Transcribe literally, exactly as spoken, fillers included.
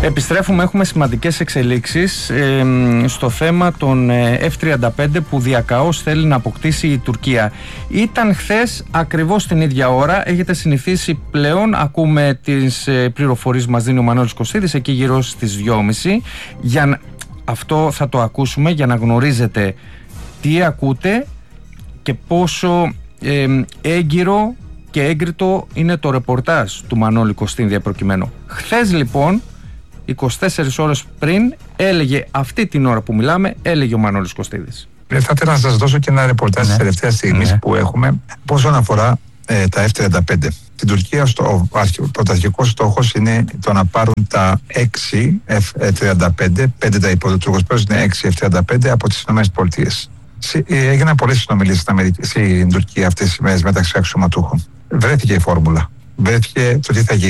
Επιστρέφουμε, έχουμε σημαντικές εξελίξεις ε, στο θέμα των εφ τριάντα πέντε που διακαώς θέλει να αποκτήσει η Τουρκία. Ήταν χθες ακριβώς την ίδια ώρα, έχετε συνηθίσει πλέον, ακούμε τις ε, πληροφορίες που μας δίνει ο Μανώλης Κωστίδης εκεί γύρω στις δυόμιση. Για να... Αυτό θα το ακούσουμε για να γνωρίζετε τι ακούτε και πόσο ε, έγκυρο και έγκριτο είναι το ρεπορτάζ του Μανώλη Κωστίδη προκειμένου. Χθες λοιπόν, είκοσι τέσσερις ώρες πριν, έλεγε, αυτή την ώρα που μιλάμε, έλεγε ο Μανώλης Κωστίδης. Θα ήθελα να σας δώσω και ένα ρεπορτάζ ναι. της τελευταίας στιγμής ναι. που έχουμε όσον αφορά ε, τα εφ τριάντα πέντε. Στην Τουρκία στο, ο πρωταρχικός στόχος είναι το να πάρουν τα έξι εφ τριάντα πέντε, πέντε τα υποτουρκοσπέδους είναι έξι εφ τριάντα πέντε από τις ΗΠΑ. Έγιναν πολλές συνομιλίες στην Τουρκία αυτές τις ημέρες μεταξύ αξιωματούχων. Βρέθηκε η φόρμουλα. Βρέθηκε το τι θα γίνει.